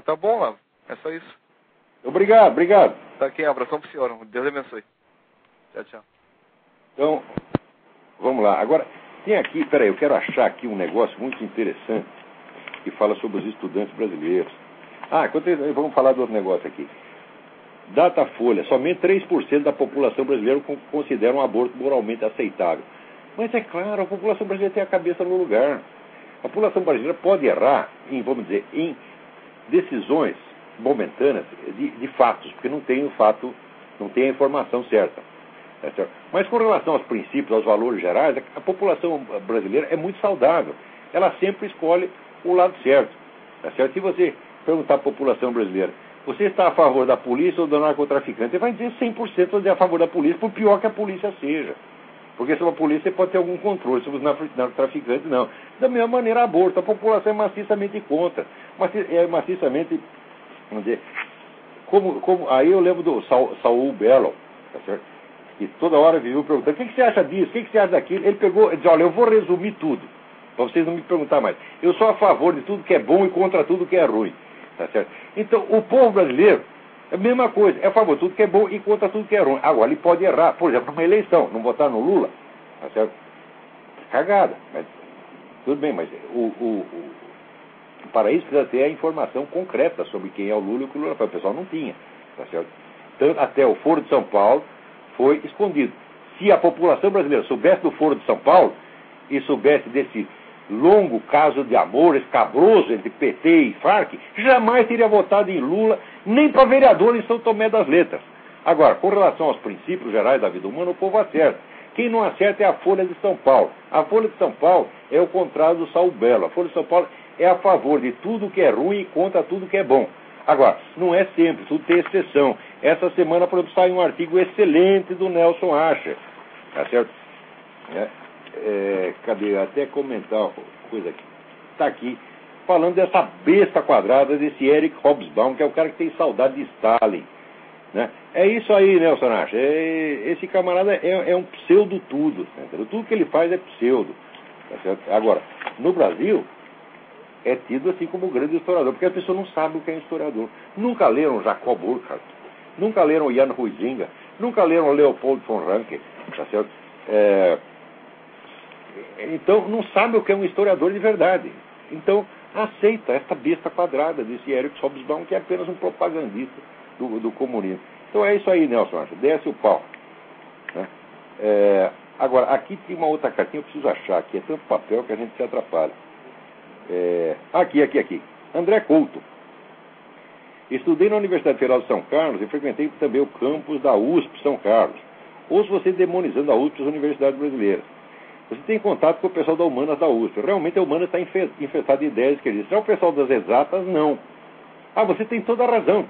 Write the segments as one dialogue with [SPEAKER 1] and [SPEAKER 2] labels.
[SPEAKER 1] Tá bom, Lavo. É só isso.
[SPEAKER 2] Obrigado, obrigado.
[SPEAKER 1] Tá aqui, abração pro senhor. Deus abençoe. Tchau, tchau.
[SPEAKER 2] Então, vamos lá. Agora, tem aqui, peraí, eu quero achar aqui um negócio muito interessante que fala sobre os estudantes brasileiros. Vamos falar do outro negócio aqui. Datafolha, somente 3% da população brasileira considera um aborto moralmente aceitável. Mas é claro, a população brasileira tem a cabeça no lugar. A população brasileira pode errar em, vamos dizer, em decisões momentâneas de fatos, porque não tem o fato, não tem a informação certa. Tá certo? Mas com relação aos princípios, aos valores gerais, a população brasileira é muito saudável. Ela sempre escolhe o lado certo. Tá certo? Se você perguntar à população brasileira, você está a favor da polícia ou do narcotraficante? Ele vai dizer 100% a favor da polícia, por pior que a polícia seja. Porque sobre a polícia pode ter algum controle, sobre os narcotraficantes não. Da mesma maneira, aborto. A população é maciçamente contra. É maciçamente, vamos dizer, aí eu lembro do Saul Bellow, tá certo? Que toda hora viveu perguntando, o que você acha disso, o que você acha daquilo? Ele pegou e disse, olha, eu vou resumir tudo, para vocês não me perguntar mais. Eu sou a favor de tudo que é bom e contra tudo que é ruim. Tá certo? Então, o povo brasileiro é a mesma coisa, é a favor de tudo que é bom e contra tudo que é ruim. Agora, ele pode errar, por exemplo, numa eleição, não votar no Lula, tá certo? Cagada, mas tudo bem, mas para isso precisa ter a informação concreta sobre quem é o Lula e o que o Lula faz. O pessoal não tinha, tá certo? Tanto até o Foro de São Paulo foi escondido. Se a população brasileira soubesse do Foro de São Paulo e soubesse desse longo caso de amor escabroso entre PT e Farc, jamais teria votado em Lula, nem para vereador em São Tomé das Letras. Agora, com relação aos princípios gerais da vida humana, o povo acerta. Quem não acerta é a Folha de São Paulo. A Folha de São Paulo é o contrário do Saul Bellow. A Folha de São Paulo é a favor de tudo que é ruim e contra tudo que é bom. Agora, não é sempre, tudo tem exceção. Essa semana, por exemplo, saiu um artigo excelente do Nelson Asher. Tá certo? Cadê? Até comentar uma coisa aqui. Está aqui, falando dessa besta quadrada desse Eric Hobsbawm, que é o cara que tem saudade de Stalin. Né? É isso aí, Nelson Asher. Esse camarada é um pseudo tudo. Tá? Tudo que ele faz é pseudo. Tá certo? Agora, no Brasil, é tido assim como um grande historiador, porque as pessoas não sabem o que é historiador. Nunca leram Jacob Burckhardt, nunca leram Jan Huizinga, nunca leram Leopold von Ranke, tá certo? Então, não sabe o que é um historiador de verdade. Então, aceita essa besta quadrada desse Eric Hobsbawm, que é apenas um propagandista do comunismo. Então, é isso aí, Nelson Asher. Desce o pau. Né? Agora, aqui tem uma outra cartinha, eu preciso achar aqui. É tanto papel que a gente se atrapalha. Aqui. André Couto. Estudei na Universidade Federal de São Carlos e frequentei também o campus da USP São Carlos. Ouço você demonizando a USP e as universidades brasileiras. Você tem contato com o pessoal da Humanas da USP. Realmente a Humanas está infestada de ideias esquerdas. Já o pessoal das exatas, não. Você tem toda a razão.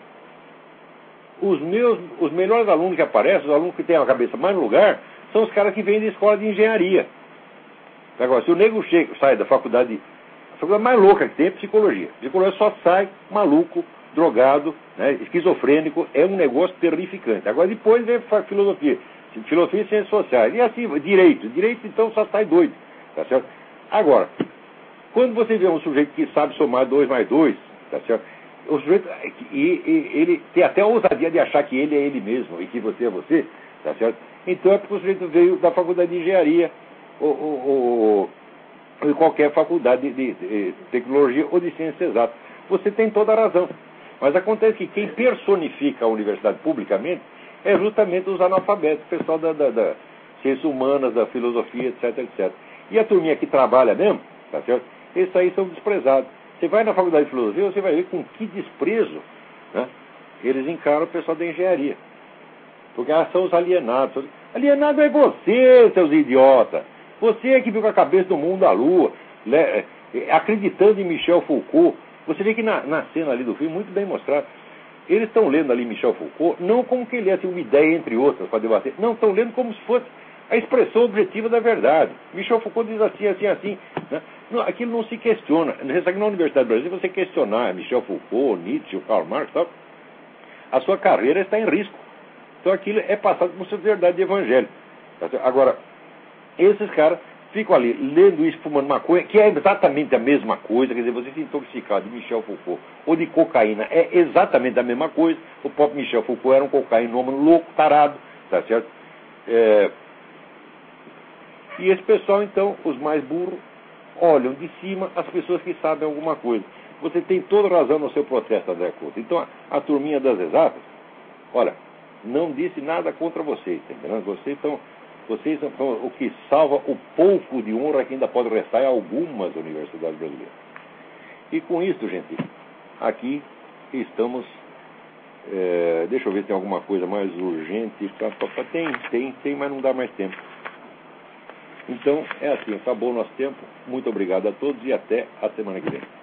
[SPEAKER 2] Os melhores alunos que aparecem, os alunos que têm a cabeça mais no lugar, são os caras que vêm da escola de engenharia. Agora, se o nego sai da faculdade, a faculdade mais louca que tem é psicologia. Psicologia só sai maluco, drogado, né, esquizofrênico, é um negócio terrificante. Agora depois vem filosofia e ciências sociais, e assim, direito então só sai doido, tá certo? Agora, quando você vê um sujeito que sabe somar 2 mais 2, tá certo? O sujeito, ele tem até a ousadia de achar que ele é ele mesmo, e que você é você, tá certo? Então é porque o sujeito veio da faculdade de engenharia, ou em qualquer faculdade de tecnologia ou de ciências exatas. Você tem toda a razão. Mas acontece que quem personifica a universidade publicamente é justamente os analfabetos, o pessoal da ciências humanas, da filosofia, etc. E a turminha que trabalha mesmo, tá certo? Esses aí são desprezados. Você vai na faculdade de filosofia, você vai ver com que desprezo, né, eles encaram o pessoal da engenharia. Porque são os alienados. Alienado é você, seus idiotas. Você que viu com a cabeça do mundo à lua, acreditando em Michel Foucault. Você vê que na cena ali do filme, muito bem mostrado, eles estão lendo ali Michel Foucault, não como que ele é uma ideia entre outras para debater, não, estão lendo como se fosse a expressão objetiva da verdade. Michel Foucault diz assim, né? Não, aquilo não se questiona. Na Universidade do Brasil, você questionar Michel Foucault, Nietzsche, Karl Marx, tal, a sua carreira está em risco. Então aquilo é passado como se fosse verdade de evangelho. Agora, esses caras ficam ali lendo isso, fumando maconha, que é exatamente a mesma coisa. Quer dizer, você se intoxicar de Michel Foucault ou de cocaína é exatamente a mesma coisa. O próprio Michel Foucault era um cocainômano louco, tarado, tá certo? E esse pessoal, então, os mais burros, olham de cima as pessoas que sabem alguma coisa. Você tem toda razão no seu protesto, André Couto. Então, a turminha das exatas, olha, não disse nada contra vocês, tá entendendo? Vocês são o que salva o pouco de honra que ainda pode restar em algumas universidades brasileiras. E com isso, gente, aqui estamos... deixa eu ver se tem alguma coisa mais urgente. Tem, mas não dá mais tempo. Então, é assim, acabou o nosso tempo. Muito obrigado a todos e até a semana que vem.